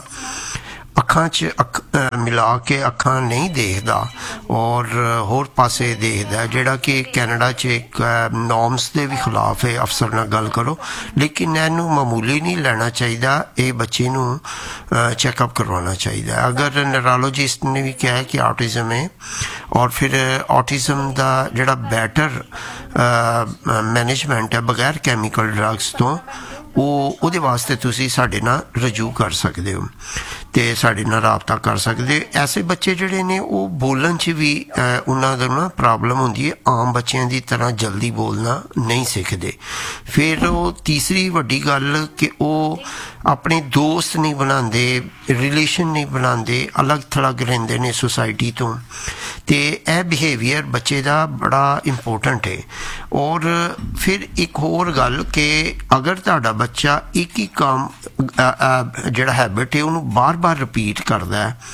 ਅੱਖਾਂ 'ਚ ਅੱਖ ਮਿਲਾ ਕੇ ਅੱਖਾਂ ਨਹੀਂ ਦੇਖਦਾ ਔਰ ਹੋਰ ਪਾਸੇ ਦੇਖਦਾ, ਜਿਹੜਾ ਕਿ ਕੈਨੇਡਾ 'ਚ ਇੱਕ ਨੋਰਮਸ ਦੇ ਵੀ ਖਿਲਾਫ ਹੈ, ਅਫਸਰ ਨਾਲ ਗੱਲ ਕਰੋ। ਲੇਕਿਨ ਇਹਨੂੰ ਮਾਮੂਲੀ ਨਹੀਂ ਲੈਣਾ ਚਾਹੀਦਾ, ਇਹ ਬੱਚੇ ਨੂੰ ਚੈੱਕਅਪ ਕਰਵਾਉਣਾ ਚਾਹੀਦਾ। ਅਗਰ ਨਿਊਰੋਲੋਜਿਸਟ ਨੇ ਵੀ ਕਿਹਾ ਕਿ ਆਟਿਜ਼ਮ ਹੈ ਔਰ ਫਿਰ ਆਟਿਜ਼ਮ ਦਾ ਜਿਹੜਾ ਬੈਟਰ ਮੈਨੇਜਮੈਂਟ ਹੈ ਬਗੈਰ ਕੈਮੀਕਲ ਡਰੱਗਸ ਤੋਂ, ਉਹ ਉਹਦੇ ਵਾਸਤੇ ਤੁਸੀਂ ਸਾਡੇ ਨਾਲ ਰਜੂ ਕਰ ਸਕਦੇ ਹੋ ਤੇ ਸਾਡੇ ਨਾਲ ਰਾਬਤਾ ਕਰ ਸਕਦੇ ਹੋ। ਐਸੇ ਬੱਚੇ ਜਿਹੜੇ ਨੇ ਉਹ ਬੋਲਣ 'ਚ ਵੀ ਉਹਨਾਂ ਦਾ ਨਾ ਪ੍ਰੋਬਲਮ ਹੁੰਦੀ ਹੈ, ਆਮ ਬੱਚਿਆਂ ਦੀ ਤਰ੍ਹਾਂ ਜਲਦੀ ਬੋਲਣਾ ਨਹੀਂ ਸਿੱਖਦੇ। ਫਿਰ ਉਹ ਤੀਸਰੀ ਵੱਡੀ ਗੱਲ ਕਿ ਉਹ ਆਪਣੇ ਦੋਸਤ ਨਹੀਂ ਬਣਾਉਂਦੇ, ਰਿਲੇਸ਼ਨ ਨਹੀਂ ਬਣਾਉਂਦੇ, ਅਲੱਗ ਥਲੱਗ ਰਹਿੰਦੇ ਨੇ ਸੁਸਾਇਟੀ ਤੋਂ। ਤੇ ਇਹ ਬਿਹੇਵੀਅਰ ਬੱਚੇ ਦਾ ਬੜਾ ਇੰਪੋਰਟੈਂਟ ਹੈ। ਔਰ ਫਿਰ ਇੱਕ ਹੋਰ ਗੱਲ ਕਿ ਅਗਰ ਤੁਹਾਡਾ ਬੱਚਾ ਇੱਕ ਹੀ ਕੰਮ ਜਿਹੜਾ ਹੈਬਿਟ ਹੈ ਉਹਨੂੰ ਬਾਰ-ਬਾਰ ਰਿਪੀਟ ਕਰਦਾ ਹੈ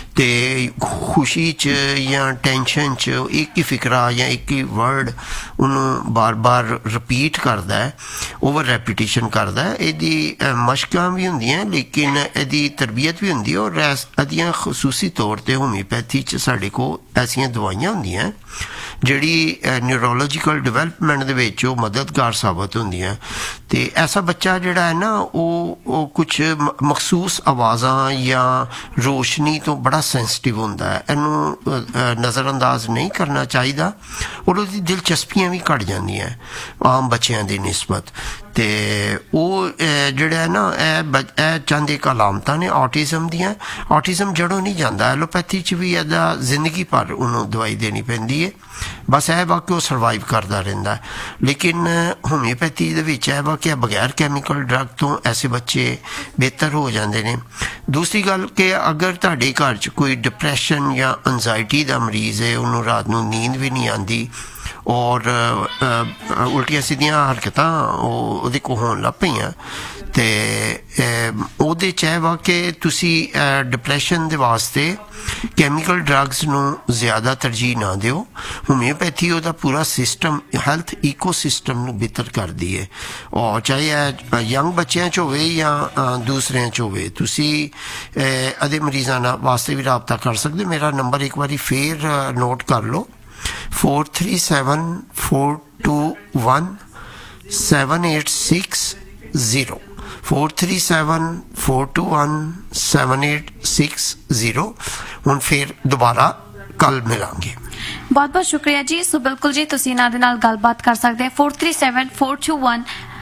ਤੇ ਖੁਸ਼ੀ 'ਚ ਜਾਂ ਟੈਨਸ਼ਨ 'ਚ ਇੱਕ ਹੀ ਫਿਕਰਾ ਜਾਂ ਇੱਕ ਹੀ ਵਰਡ ਉਹਨੂੰ ਬਾਰ-ਬਾਰ ਰਿਪੀਟ ਕਰਦਾ ਹੈ, ਓਵਰ ਰੈਪੀਟੀਸ਼ਨ ਕਰਦਾ ਹੈ, ਇਹਦੀ ਮਸ਼ਕਾਂ ਵੀ ਹੁੰਦੀਆਂ ਲੇਕਿਨ ਇਹਦੀ ਤਰਬੀਅਤ ਵੀ ਹੁੰਦੀ ਹੈ। ਔਰ ਇਹਦੀਆਂ ਖਸੂਸੀ ਤੌਰ 'ਤੇ ਹੋਮਿਓਪੈਥੀ 'ਚ ਸਾਡੇ ਕੋਲ ਐਸੀਆਂ ਦਵਾਈਆਂ ਹੁੰਦੀਆਂ ਜਿਹੜੀ ਨਿਊਰੋਲੋਜੀਕਲ ਡਿਵੈਲਪਮੈਂਟ ਦੇ ਵਿੱਚ ਉਹ ਮਦਦਗਾਰ ਸਾਬਤ ਹੁੰਦੀਆਂ। ਤੇ ਐਸਾ ਬੱਚਾ ਜਿਹੜਾ ਹੈ ਨਾ ਉਹ ਉਹ ਕੁਛ ਮਖਸੂਸ ਆਵਾਜ਼ਾਂ ਜਾਂ ਰੋਸ਼ਨੀ ਤੋਂ ਬੜਾ ਸੈਂਸਿਟਿਵ ਹੁੰਦਾ ਹੈ, ਇਹਨੂੰ ਨਜ਼ਰਅੰਦਾਜ਼ ਨਹੀਂ ਕਰਨਾ ਚਾਹੀਦਾ। ਔਰ ਉਹਦੀ ਦਿਲਚਸਪੀਆਂ ਵੀ ਘੱਟ ਜਾਂਦੀਆਂ ਆਮ ਬੱਚਿਆਂ ਦੀ ਨਿਸਬਤ। ਤੇ ਉਹ ਜਿਹੜਾ ਹੈ ਨਾ ਇਹ ਇਹ ਚੰਦ ਇੱਕ ਅਲਾਮਤਾਂ ਨੇ ਆਟਿਜ਼ਮ ਦੀਆਂ। ਆਟਿਜ਼ਮ ਜੜੋਂ ਨਹੀਂ ਜਾਂਦਾ, ਐਲੋਪੈਥੀ 'ਚ ਵੀ ਇਹਦਾ ਜ਼ਿੰਦਗੀ ਭਰ ਉਹਨੂੰ ਦਵਾਈ ਦੇਣੀ ਪੈਂਦੀ ਹੈ। ਬਸ ਇਹ ਵਾ ਕਿ ਉਹ ਸਰਵਾਈਵ ਕਰਦਾ ਰਹਿੰਦਾ। ਲੇਕਿਨ ਹੋਮਿਓਪੈਥੀ ਦੇ ਵਿੱਚ ਇਹ ਵਾ ਕਿ ਬਗੈਰ ਕੈਮੀਕਲ ਡਰੱਗ ਤੋਂ ਐਸੇ ਬੱਚੇ ਬਿਹਤਰ ਹੋ ਜਾਂਦੇ ਨੇ। ਦੂਸਰੀ ਗੱਲ ਕਿ ਅਗਰ ਤੁਹਾਡੇ ਘਰ 'ਚ ਕੋਈ ਡਿਪਰੈਸ਼ਨ ਜਾਂ ਐਨਜ਼ਾਈਟੀ ਦਾ ਮਰੀਜ਼ ਹੈ, ਉਹਨੂੰ ਰਾਤ ਨੂੰ ਨੀਂਦ ਵੀ ਨਹੀਂ ਆਉਂਦੀ ਔਰ ਉਲਟੀਆਂ ਸਿੱਧੀਆਂ ਹਰਕਤਾਂ ਉਹ ਉਹਦੇ ਕੋਲ ਹੋਣ ਲੱਗ ਪਈਆਂ, ਤੇ ਉਹਦੇ 'ਚ ਇਹ ਵਾ ਕਿ ਤੁਸੀਂ ਡਿਪਰੈਸ਼ਨ ਦੇ ਵਾਸਤੇ ਕੈਮੀਕਲ ਡਰੱਗਸ ਨੂੰ ਜ਼ਿਆਦਾ ਤਰਜੀਹ ਨਾ ਦਿਓ। ਹੋਮਿਓਪੈਥੀ ਉਹਦਾ ਪੂਰਾ ਸਿਸਟਮ ਹੈਲਥ ਈਕੋ ਸਿਸਟਮ ਨੂੰ ਬਿਹਤਰ ਕਰਦੀ ਹੈ। ਔਰ ਚਾਹੇ ਇਹ ਯੰਗ ਬੱਚਿਆਂ 'ਚ ਹੋਵੇ ਜਾਂ ਦੂਸਰਿਆਂ 'ਚ ਹੋਵੇ, ਤੁਸੀਂ ਇਹਦੇ ਮਰੀਜ਼ਾਂ ਨਾਲ ਵਾਸਤੇ ਵੀ ਰਾਬਤਾ ਕਰ ਸਕਦੇ। ਮੇਰਾ ਨੰਬਰ ਇੱਕ ਵਾਰੀ ਫੇਰ ਨੋਟ ਕਰ ਲਓ, four three seven four two one seven eight six zero four three seven four two one seven eight six zero। ਹੁਣ ਫਿਰ ਦੁਬਾਰਾ ਕੱਲ ਮਿਲਾਂਗੇ। ਬਹੁਤ ਬਹੁਤ ਸ਼ੁਕਰੀਆ ਜੀ। ਸੋ ਬਿਲਕੁਲ ਜੀ ਤੁਸੀਂ ਇਹਨਾਂ ਦੇ ਨਾਲ ਗੱਲਬਾਤ ਕਰ ਸਕਦੇ ਹੋ four three seven four two one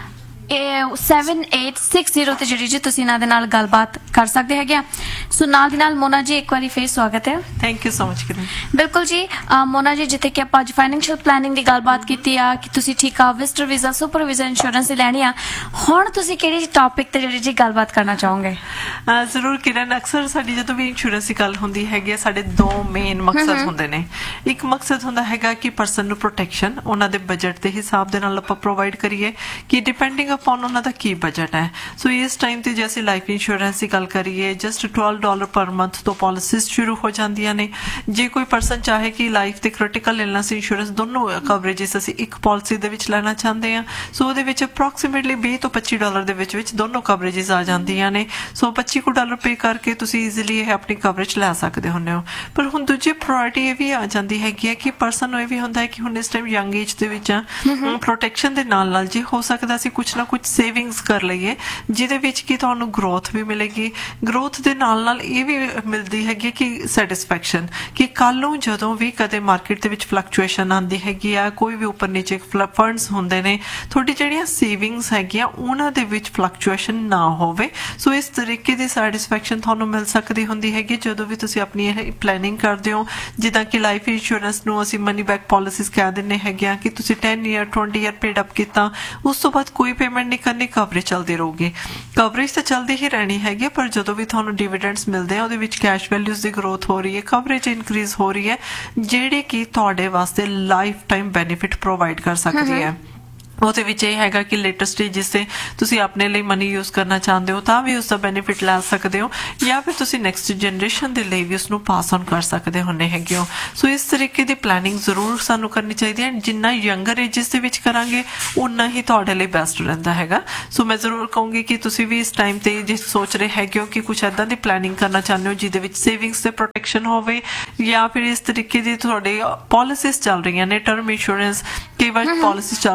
seven eight six zero ਤੇ ਜਿਹੜੀ ਜੀ ਤੁਸੀਂ ਇਹਨਾਂ ਦੇ ਨਾਲ ਗੱਲਬਾਤ ਕਰ ਸਕਦੇ ਹੈਗੇ ਆ। ਸੋ ਨਾਲ ਦੀ ਨਾਲ ਮੋਨਾ ਜੀ ਇੱਕ ਵਾਰੀ ਫੇਰ ਸਵਾਗਤ ਹੈ। ਥੈਂਕ ਯੂ ਸੋ ਮਚ ਕਿਰਨ। ਬਿਲਕੁਲ ਜੀ ਮੋਨਾ ਜੀ, ਜਿੱਥੇ ਕਿ ਆਪਾਂ ਅੱਜ ਫਾਈਨੈਂਸ਼ੀਅਲ ਪਲੈਨਿੰਗ ਦੀ ਗੱਲਬਾਤ ਕੀਤੀ ਆ ਕਿ ਤੁਸੀਂ ਠੀਕ ਆ visitor visa super visa insurance ਲੈਣੀ ਆ, ਹੁਣ ਤੁਸੀਂ ਕਿਹੜੀ ਟੌਪਿਕ ਤੇ ਜਿਹੜੀ ਜੀ ਗੱਲਬਾਤ ਕਰਨਾ ਚਾਹੋਗੇ? ਜ਼ਰੂਰ ਕਿਰਨ, ਅਕਸਰ ਸਾਡੀ ਜਦੋਂ ਵੀ ਇੰਸ਼ੋਰੈਂਸ ਦੀ ਗੱਲ ਹੁੰਦੀ ਹੈਗੀ ਹੈ ਸਾਡੇ ਦੋ ਮੇਨ ਮਕਸਦ ਹੁੰਦੇ ਨੇ। ਇੱਕ ਮਕਸਦ ਹੁੰਦਾ ਹੈਗਾ ਕਿ ਪਰਸਨ ਨੂੰ ਪ੍ਰੋਟੈਕਸ਼ਨ ਉਹਨਾਂ ਦੇ ਬਜਟ ਦੇ ਹਿਸਾਬ ਦੇ ਨਾਲ ਆਪਾਂ ਪ੍ਰੋਵਾਈਡ ਕਰੀਏ ਕਿ ਡਿਪੈਂਡਿੰਗ ਅਪਨ ਉਹਨਾਂ ਦਾ ਕੀ ਬਜਟ ਹੈ। ਸੋ ਇਸ ਟਾਈਮ ਤੇ ਜੇ ਅਸੀਂ ਲਾਈਫ ਇੰਸ਼ੋਰੈਂਸ ਦੀ ਗੱਲ ਕਰੀਏ just twelve dollar per month ਤੋਂ ਪਾਲਿਸੀਜ਼ ਸ਼ੁਰੂ ਹੋ ਜਾਂਦੀਆਂ ਨੇ। ਜੇ ਕੋਈ ਪਰਸਨ ਚਾਹੇ ਕਿ ਲਾਈਫ ਤੇ ਕ੍ਰਿਟੀਕਲ ਇਲਨੈਸ ਇੰਸ਼ੋਰੈਂਸ ਦੋਨੋਂ ਕਵਰੇजेस ਅਸੀਂ ਇੱਕ ਪਾਲਿਸੀ ਦੇ ਵਿੱਚ ਲੈਣਾ ਚਾਹੁੰਦੇ ਹਾਂ, ਸੋ ਉਹਦੇ ਵਿੱਚ ਅਪਰੋਕਸੀਮੇਟਲੀ ਵੀਹ ਤੋਂ ਪੱਚੀ ਡਾਲਰ ਦੇ ਵਿੱਚ ਵਿੱਚ ਦੋਨੋਂ ਕਵਰੇजेस ਆ ਜਾਂਦੀਆਂ ਨੇ। ਸੋ ਪੱਚੀ ਕੁ ਡਾਲਰ ਪੇ ਕਰਕੇ ਤੁਸੀਂ ਈਜ਼ੀਲੀ ਇਹ ਆਪਣੀ ਕਵਰੇਜ ਲੈ ਸਕਦੇ ਹੁੰਦੇ ਹੋ। ਪਰ ਹੁਣ ਦੂਜੀ ਪ੍ਰਾਇੋਰਟੀ ਇਹ ਵੀ ਆ ਜਾਂਦੀ ਹੈਗੀ ਹੈ ਕਿ ਪਰਸਨ ਨੂੰ ਇਹ ਵੀ ਹੁੰਦਾ ਹੈ ਕਿ ਹੁਣ ਇਸ ਟਾਈਮ ਯੰਗ ਏਜ ਦੇ ਵਿੱਚ ਪ੍ਰੋਟੈਕਸ਼ਨ ਦੇ ਨਾਲ ਨਾਲ ਜੇ ਹੋ ਸਕਦਾ ਅਸੀਂ ਕੁਛ ਨਾ ਕੁਛ ਸੇਵਿੰਗਸ ਕਰ ਲਈਏ ਜਿਹਦੇ ਵਿੱਚ ਕਿ ਤੁਹਾਨੂੰ ਗਰੋਥ ਵੀ ਮਿਲੇਗੀ। ਗਰੋਥ ਦੇ ਨਾਲ ਨਾਲ ਇਹ ਵੀ ਮਿਲਦੀ ਹੈਗੀ ਕਿ ਸੈਟਿਸਫੈਕਸ਼ਨ ਕਿ ਕੱਲ ਨੂੰ ਜਦੋਂ ਵੀ ਕਦੇ ਮਾਰਕੀਟ ਦੇ ਵਿੱਚ ਫਲਕਚੁਏਸ਼ਨ ਆਉਂਦੀ ਹੈਗੀ ਆ, ਕੋਈ ਵੀ ਉੱਪਰ ਨੀਚੇ ਫੰਡਸ ਹੁੰਦੇ ਨੇ, ਤੁਹਾਡੀ ਜਿਹੜੀਆਂ ਸੇਵਿੰਗਸ ਹੈਗੀਆਂ ਉਹਨਾਂ ਦੇ ਵਿੱਚ ਫਲਕਚੁਏਸ਼ਨ ਨਾ ਹੋਵੇ। ਸੋ ਇਸ ਤਰੀਕੇ ਦੀ ਸੈਟਿਸਫੈਕਸ਼ਨ ਤੁਹਾਨੂੰ ਮਿਲ ਸਕਦੀ ਹੁੰਦੀ ਹੈਗੀ ਜਦੋਂ ਵੀ ਤੁਸੀਂ ਆਪਣੀ ਇਹ ਪਲੈਨਿੰਗ ਕਰਦੇ ਹੋ। ਜਿੱਦਾਂ ਕਿ ਲਾਈਫ ਇੰਸ਼ੋਰੈਂਸ ਨੂੰ ਅਸੀਂ ਮਨੀ ਬੈਕ ਪਾਲਿਸੀਜ਼ ਕਹਿ ਦਿੰਦੇ ਹੈਗੇ ਆ ਕਿ ਤੁਸੀਂ ten year twenty year paid up ਕੀਤਾ, ਉਸ ਤੋਂ ਬਾਅਦ ਕੋਈ ਪੇਮੈਂਟ ਨਹੀਂ ਕਰਨੀ, ਕਵਰੇਜ ਚੱਲਦੀ ਰਹੂਗੀ। ਕਵਰੇਜ ਤਾਂ ਚੱਲਦੀ ਹੀ ਰਹਿਣੀ ਹੈਗੀ, ਪਰ ਜਦੋਂ ਵੀ ਤੁਹਾਨੂੰ ਡਿਵੀਡੈਂਡਸ ਮਿਲਦੇ ਆ ਉਹਦੇ ਵਿੱਚ ਕੈਸ਼ ਵੈਲਿਊਜ਼ ਦੀ ਗਰੋਥ ਹੋ ਰਹੀ ਹੈ, ਕਵਰੇਜ ਇਨਕਰੀਜ਼ ਹੋ ਰਹੀ ਹੈ, ਜਿਹੜੀ ਕਿ ਤੁਹਾਡੇ ਵਾਸਤੇ ਲਾਈਫ ਟਾਈਮ ਬੈਨੀਫਿਟ ਪ੍ਰੋਵਾਈਡ ਕਰ ਸਕਦੀ ਹੈ। ਉਹਦੇ ਵਿੱਚ ਇਹ ਹੈਗਾ ਕਿ ਲੇਟਰ ਸਟੇਜਿਸ ਤੇ ਤੁਸੀਂ ਆਪਣੇ ਲਈ ਮਨੀ ਯੂਜ਼ ਕਰਨਾ ਚਾਹੁੰਦੇ ਹੋ ਤਾਂ ਵੀ ਉਸ ਦਾ ਬੈਨੀਫਿਟ ਲੈ ਸਕਦੇ ਹੋ, ਜਾਂ ਫਿਰ ਤੁਸੀਂ ਨੈਕਸਟ ਜਨਰੇਸ਼ਨ ਦੇ ਲਈ ਵੀ ਉਸਨੂੰ ਪਾਸ ਔਨ ਕਰ ਸਕਦੇ ਹੁੰਦੇ ਹੈਗੇ ਹੋ। ਸੋ ਇਸ ਤਰੀਕੇ ਦੀ ਪਲੈਨਿੰਗ ਜ਼ਰੂਰ ਸਾਨੂੰ ਕਰਨੀ ਚਾਹੀਦੀ ਹੈ। ਜਿੰਨਾ ਯੰਗਰ ਏਜਸ ਦੇ ਵਿੱਚ ਕਰਾਂਗੇ ਉਨਾ ਹੀ ਤੁਹਾਡੇ ਲਈ ਬੈਸਟ ਰਹਿੰਦਾ ਹੈਗਾ। ਸੋ ਮੈਂ ਜ਼ਰੂਰ ਕਹੂੰਗੀ ਕਿ ਤੁਸੀਂ ਵੀ ਇਸ ਟਾਈਮ ਤੇ ਜੇ ਸੋਚ ਰਹੇ ਹੈਗੇ ਹੋ ਕਿ ਕੁਛ ਏਦਾਂ ਦੀ ਪਲੈਨਿੰਗ ਕਰਨਾ ਚਾਹੁੰਦੇ ਹੋ ਜਿਹਦੇ ਵਿੱਚ ਸੇਵਿੰਗਸ ਤੇ ਪ੍ਰੋਟੈਕਸ਼ਨ ਹੋਵੇ, ਜਾਂ ਫਿਰ ਇਸ ਤਰੀਕੇ ਦੀ ਤੁਹਾਡੇ ਪਾਲਿਸੀਜ਼ ਚੱਲ ਰਹੀਆਂ ਨੇ, ਟਰਮ ਇੰਸ਼ੋਰੈਂਸ ਕਈ ਵਾਰ ਪਾਲਿਸੀਜ਼ ਚੱਲ ਰਹੀਆਂ ਹੁੰਦੀਆਂ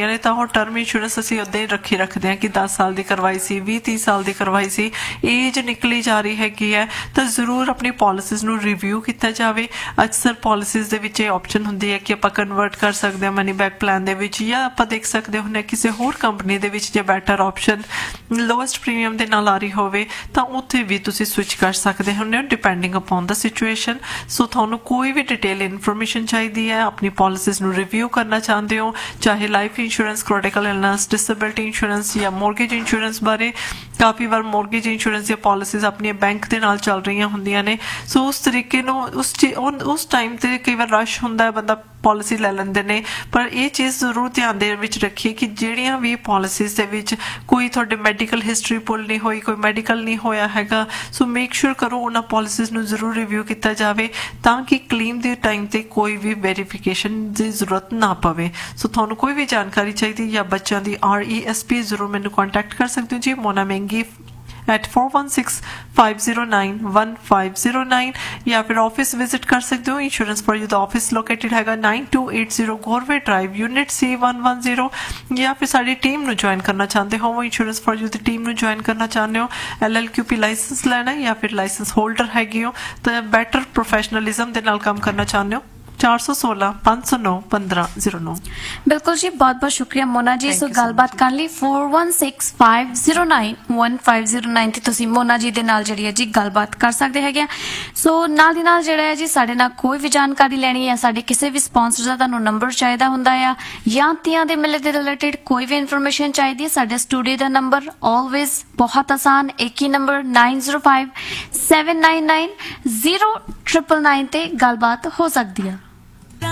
ਹੁੰਦੀਆਂ ਨੇ ਤਾਂ ਉਹ ਟਰਮ ਇੰਸ਼ੋਰੈਂਸ ਅਸੀਂ ਉਦਾਂ ਹੀ ਰੱਖੀ ਰੱਖਦੇ ਹਾਂ ਕਿ ਦਸ ਸਾਲ ਦੀ ਕਰਵਾਈ ਸੀ, ਵੀਹ ਤੀਹ ਸਾਲ ਦੀ ਕਰਵਾਈ ਸੀ, ਏਜ ਨਿਕਲੀ ਜਾ ਰਹੀ ਹੈਗੀ ਹੈ ਤਾਂ ਜ਼ਰੂਰ ਆਪਣੀ ਪਾਲਿਸੀਜ਼ ਨੂੰ ਰਿਵਿਊ ਕੀਤਾ ਜਾਵੇ। ਅਕਸਰ ਪਾਲਿਸੀਜ਼ ਦੇ ਵਿੱਚ ਇਹ ਆਪਸ਼ਨ ਹੁੰਦੀ ਹੈ ਕਿ ਆਪਾਂ ਕਨਵਰਟ ਕਰ ਸਕਦੇ ਹਾਂ ਮਨੀ ਬੈਕ ਪਲਾਨ ਦੇ ਵਿੱਚ, ਜਾਂ ਆਪਾਂ ਦੇਖ ਸਕਦੇ ਹੁੰਦੇ ਹਾਂ ਕਿਸੇ ਹੋਰ ਕੰਪਨੀ ਦੇ ਵਿੱਚ ਜੇ ਬੈਟਰ ਆਪਸ਼ਨ ਲੋਐਸਟ ਪ੍ਰੀਮੀਅਮ ਦੇ ਨਾਲ ਆ ਰਹੀ ਹੋਵੇ ਤਾਂ ਉੱਥੇ ਵੀ ਤੁਸੀਂ ਸਵਿਚ ਕਰ ਸਕਦੇ ਹੁੰਦੇ ਹੋ ਡਿਪੈਂਡਿੰਗ ਅਪਨ ਦਾ ਸਿਚੁਏਸ਼ਨ। ਸੋ ਤੁਹਾਨੂੰ ਕੋਈ ਵੀ ਡਿਟੇਲ ਇਨਫੋਰਮੇਸ਼ਨ ਚਾਹੀਦੀ ਹੈ, ਆਪਣੀ ਪਾਲਿਸੀਜ਼ ਨੂੰ ਰਿਵਿਊ ਕਰਨਾ ਚਾਹੁੰਦੇ ਹੋ, ਚਾਹੇ life insurance, critical illness, disability insurance ਜਾਂ ਮੋਰਗੇਜ ਇੰਸ਼ੋਰੈਂਸ ਬਾਰੇ। ਕਾਫੀ ਵਾਰ ਮੋਰਗੇਜ ਇੰਸ਼ੋਰੈਂਸ ਦੀਆਂ ਪਾਲਿਸੀਜ਼ ਆਪਣੀਆਂ ਬੈਂਕ ਦੇ ਨਾਲ ਚੱਲ ਰਹੀਆਂ ਹੁੰਦੀਆਂ ਨੇ, ਸੋ ਉਸ ਤਰੀਕੇ ਨੂੰ ਉਸ ਉਸ ਟਾਈਮ ਤੇ ਕਈ ਵਾਰ ਰਸ਼ ਹੁੰਦਾ ਹੈ, ਬੰਦਾ ਪਾਲਿਸੀ ਲੈ ਲੈਂਦੇ ਨੇ। ਪਰ ਇਹ ਚੀਜ਼ ਜ਼ਰੂਰ ਧਿਆਨ ਦੇ ਵਿੱਚ ਰੱਖੀਏ ਕਿ ਜਿਹੜੀਆਂ ਵੀ ਪਾਲਿਸੀਜ਼ ਦੇ ਵਿੱਚ ਕੋਈ ਤੁਹਾਡੇ ਮੈਡੀਕਲ ਹਿਸਟਰੀ ਪੁੱਲ ਨਹੀਂ ਹੋਈ, ਕੋਈ ਮੈਡੀਕਲ ਨਹੀਂ ਹੋਇਆ ਹੈਗਾ, ਸੋ ਮੇਕ ਸ਼ੋਰ ਕਰੋ ਉਹਨਾਂ ਪਾਲਿਸੀਜ਼ ਨੂੰ ਜ਼ਰੂਰ ਰਿਵਿਊ ਕੀਤਾ ਜਾਵੇ ਤਾਂ ਕਿ ਕਲੇਮ ਦੇ ਟਾਈਮ ਤੇ ਕੋਈ ਵੀ ਵੈਰੀਫਿਕੇਸ਼ਨ ਦੀ ਜ਼ਰੂਰਤ ਨਾ ਪਵੇ। ਸੋ ਤੁਹਾਨੂੰ ਕੋਈ ਵੀ ਜਾਣਕਾਰੀ ਚਾਹੀਦੀ ਜਾਂ ਬੱਚਿਆਂ ਦੀ ਆਰ ਈ ਐਸ ਪੀ ਜ਼ਰੂਰ ਮੈਨੂੰ ਕੰਟੈਕਟ ਕਰ ਸਕਦੇ ਹੋ ਜੀ, ਮੋਨਾ ਮਹਿੰਗੀ at four one six five zero nine one five zero nine या फिर ऑफिस विजिट कर सकते हो। Insurance for you the office located हैगा nine two eight zero Gorve drive unit C one one zero। या फिर साडी टीम नु ज्वाइन करना चाहते हो, वो insurance for you the team नु ज्वाइन करना चाहते हो, L L Q P licence लेना है या फिर लाइसेंस होल्डर हैगी हो तो बैटर प्रोफेशनलिज्म दे नाल काम करना चाहते हो। चार सौ सोलह पाँच सौ नौ पंद्रह जीरो नौ। बिल्कुल जी, बहुत बहुत शुक्रिया मोना जी। सो गलबात कर ली four one six five zero nine one five zero nine ਤੇ ਤੁਸੀਂ ਮੋਨਾ ਜੀ ਦੇ ਨਾਲ ਜਿਹੜੀ ਹੈ ਜੀ ਗੱਲਬਾਤ ਕਰ ਸਕਦੇ ਹੈਗੇ ਆ। ਸੋ ਨਾਲ ਦੀ ਨਾਲ ਜਿਹੜਾ ਹੈ ਜੀ ਸਾਡੇ ਨਾਲ ਕੋਈ ਵੀ ਜਾਣਕਾਰੀ ਲੈਣੀ ਹੈ, ਸਾਡੇ ਕਿਸੇ ਵੀ ਸਪਾਂਸਰ ਦਾ ਤੁਹਾਨੂੰ ਨੰਬਰ ਚਾਹੀਦਾ ਹੁੰਦਾ ਆ ਜਾਂ ਤੀਆਂ ਦੇ ਮੇਲੇ ਦੇ ਰਿਲੇਟਡ ਕੋਈ ਵੀ ਇਨਫੋਰਮੇਸ਼ਨ ਚਾਹੀਦੀ ਹੈ, ਸਾਡੇ ਸਟੂਡੀਓ ਦਾ ਨੰਬਰ ਆਲਵੇਜ਼ ਬਹੁਤ ਆਸਾਨ ਇੱਕ ਹੀ number nine zero five seven nine nine zero nine nine ਤੇ ਗੱਲਬਾਤ ਹੋ ਸਕਦੀ ਆ।